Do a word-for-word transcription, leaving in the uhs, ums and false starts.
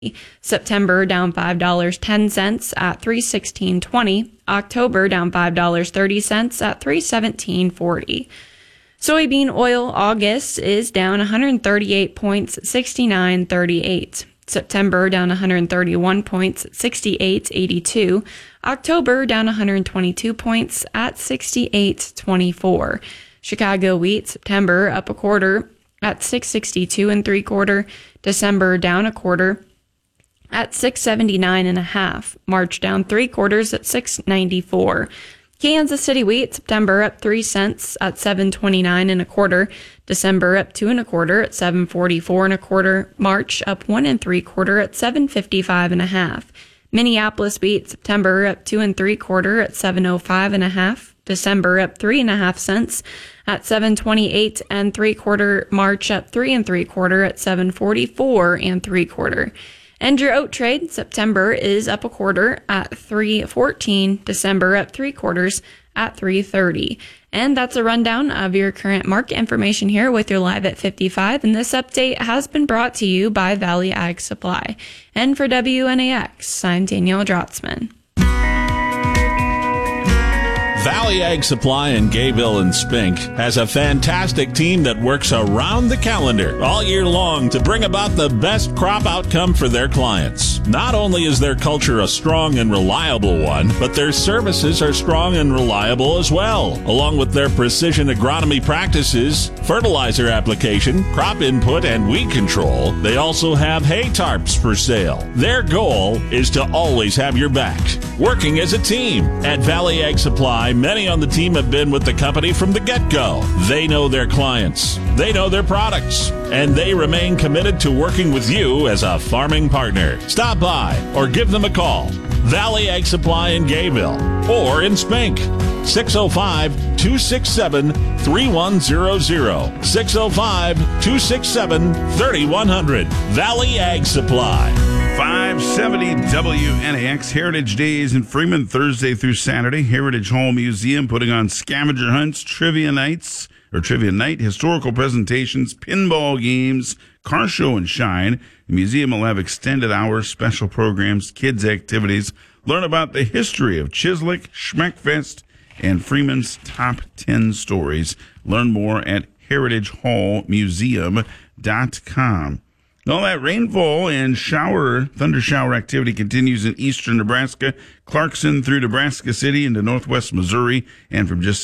September down five dollars and ten cents at three sixteen twenty. October down five dollars and thirty cents at three seventeen forty. Soybean oil August is down one hundred thirty-eight points at sixty-nine thirty-eight. September down one hundred thirty-one points at sixty-eight eighty-two. October down one hundred twenty-two points at sixty-eight twenty-four. Chicago wheat September up a quarter at six sixty-two and three quarter. December down a quarter at six seventy-nine and a half. March down three quarters at six ninety-four. Kansas City wheat September up three cents at seven twenty-nine and a quarter. December up two and a quarter at seven forty-four and a quarter. March up one and three quarter at seven fifty-five and a half. Minneapolis wheat September up two and three quarter at seven oh five and a half. December up three and a half cents at seven twenty-eight and three quarter. March up three and three quarter at seven forty-four and three quarter. And your oat trade, September is up a quarter at three fourteen, December up three quarters at three thirty. And that's a rundown of your current market information here with your Live at fifty-five. And this update has been brought to you by Valley Ag Supply. And for W N A X, I'm Danielle Drotzman. Valley Ag Supply in Gayville and Spink has a fantastic team that works around the calendar all year long to bring about the best crop outcome for their clients. Not only is their culture a strong and reliable one, but their services are strong and reliable as well. Along with their precision agronomy practices, fertilizer application, crop input, and weed control, they also have hay tarps for sale. Their goal is to always have your back. Working as a team at Valley Ag Supply, many on the team have been with the company from the get-go. They know their clients, they know their products, and they remain committed to working with you as a farming partner. Stop by or give them a call. Valley Ag Supply in Gayville or in Spink. six oh five, two six seven, three one zero zero. six oh five, two six seven, three one zero zero. Valley Ag Supply. five seventy W N A X Heritage Days in Freeman, Thursday through Saturday. Heritage Hall Museum putting on scavenger hunts, trivia nights, or trivia night, historical presentations, pinball games, car show and shine. The museum will have extended hours, special programs, kids' activities. Learn about the history of Chislic, Schmeckfest, and Freeman's top ten stories. Learn more at heritage hall museum dot com. All that rainfall and shower, thunder shower activity continues in eastern Nebraska, Clarkson through Nebraska City into northwest Missouri, and from just